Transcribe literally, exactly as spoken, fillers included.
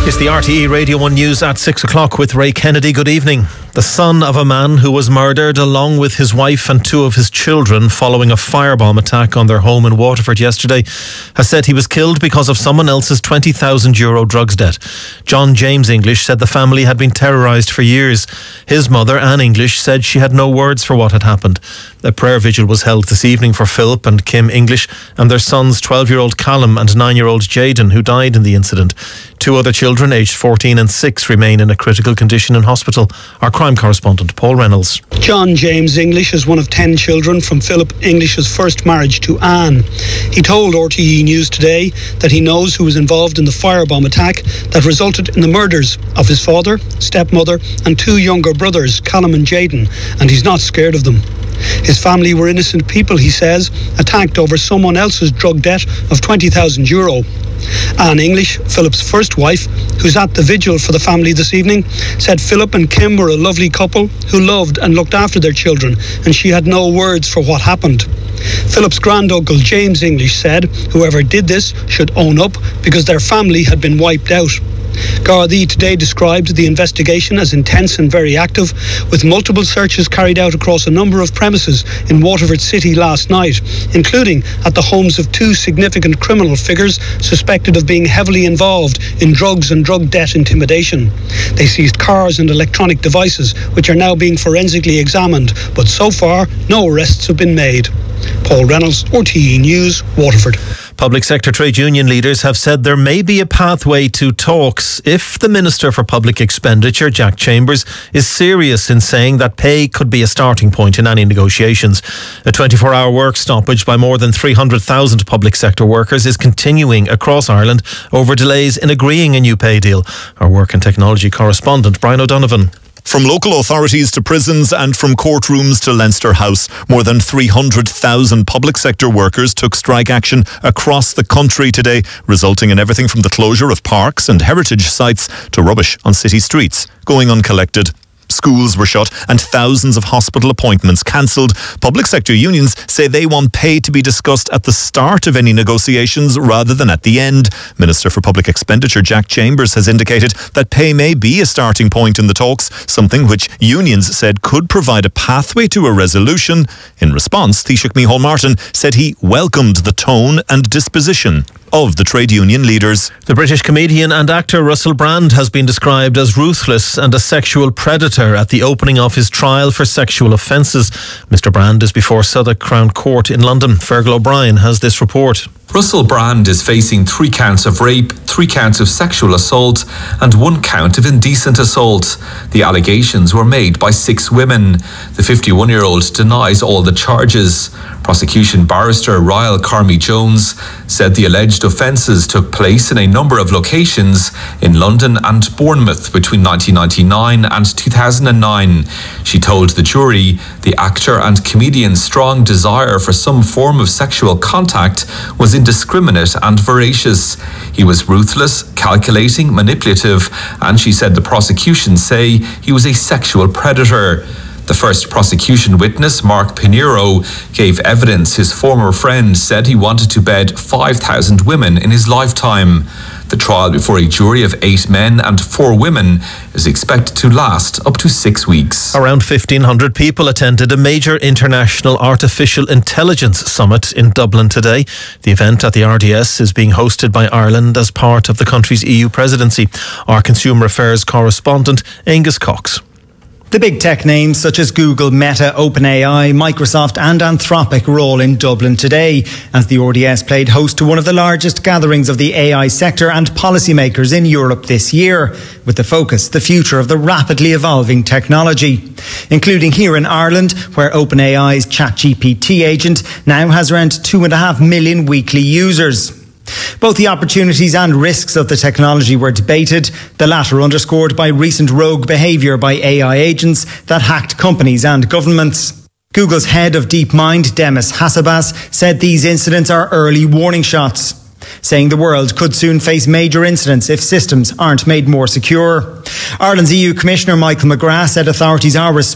It's the R T E Radio one News at six o'clock with Ray Kennedy. Good evening. The son of a man who was murdered along with his wife and two of his children following a firebomb attack on their home in Waterford yesterday has said he was killed because of someone else's twenty thousand euro drugs debt. John James English said the family had been terrorised for years. His mother, Anne English, said she had no words for what had happened. A prayer vigil was held this evening for Philip and Kim English and their sons twelve-year-old Callum and nine-year-old Jayden, who died in the incident. Two other children, aged fourteen and six, remain in a critical condition in hospital. Our crime correspondent, Paul Reynolds. John James English is one of ten children from Philip English's first marriage to Anne. He told R T E News today that he knows who was involved in the firebomb attack that resulted in the murders of his father, stepmother and two younger brothers, Callum and Jayden, and he's not scared of them. His family were innocent people, he says, attacked over someone else's drug debt of twenty thousand euro. Anne English, Philip's first wife, who's at the vigil for the family this evening, said Philip and Kim were a lovely couple who loved and looked after their children, and she had no words for what happened. Philip's granduncle James English said whoever did this should own up because their family had been wiped out. Gardaí today described the investigation as intense and very active, with multiple searches carried out across a number of premises in Waterford City last night, including at the homes of two significant criminal figures suspected of being heavily involved in drugs and drug debt intimidation. They seized cars and electronic devices, which are now being forensically examined, but so far no arrests have been made. Paul Reynolds, R T E News, Waterford. Public sector trade union leaders have said there may be a pathway to talks if the Minister for Public Expenditure, Jack Chambers, is serious in saying that pay could be a starting point in any negotiations. A twenty-four hour work stoppage by more than three hundred thousand public sector workers is continuing across Ireland over delays in agreeing a new pay deal. Our work and technology correspondent, Brian O'Donovan. From local authorities to prisons and from courtrooms to Leinster House, more than three hundred thousand public sector workers took strike action across the country today, resulting in everything from the closure of parks and heritage sites to rubbish on city streets going uncollected. Schools were shut and thousands of hospital appointments cancelled. Public sector unions say they want pay to be discussed at the start of any negotiations rather than at the end. Minister for Public Expenditure Jack Chambers has indicated that pay may be a starting point in the talks, something which unions said could provide a pathway to a resolution. In response, Taoiseach Micheál Martin said he welcomed the tone and disposition of the trade union leaders. The British comedian and actor Russell Brand has been described as ruthless and a sexual predator at the opening of his trial for sexual offences. Mister Brand is before Southwark Crown Court in London. Fergal O'Brien has this report. Russell Brand is facing three counts of rape, three counts of sexual assault and one count of indecent assault. The allegations were made by six women. The fifty-one-year-old denies all the charges. Prosecution barrister Ryle Carmy-Jones said the alleged offences took place in a number of locations in London and Bournemouth between nineteen ninety-nine and two thousand nine. She told the jury the actor and comedian's strong desire for some form of sexual contact was indiscriminate and voracious. He was ruthless, calculating, manipulative, and she said the prosecution say he was a sexual predator. The first prosecution witness, Mark Pinheiro, gave evidence his former friend said he wanted to bed five thousand women in his lifetime. The trial before a jury of eight men and four women is expected to last up to six weeks. Around fifteen hundred people attended a major international artificial intelligence summit in Dublin today. The event at the R D S is being hosted by Ireland as part of the country's E U presidency. Our consumer affairs correspondent, Angus Cox. The big tech names such as Google, Meta, OpenAI, Microsoft and Anthropic were all in Dublin today as the R D S played host to one of the largest gatherings of the A I sector and policymakers in Europe this year, with the focus the future of the rapidly evolving technology, including here in Ireland, where OpenAI's ChatGPT agent now has around two and a half million weekly users. Both the opportunities and risks of the technology were debated, the latter underscored by recent rogue behaviour by A I agents that hacked companies and governments. Google's head of DeepMind, Demis Hassabis, said these incidents are early warning shots, saying the world could soon face major incidents if systems aren't made more secure. Ireland's E U Commissioner Michael McGrath said authorities are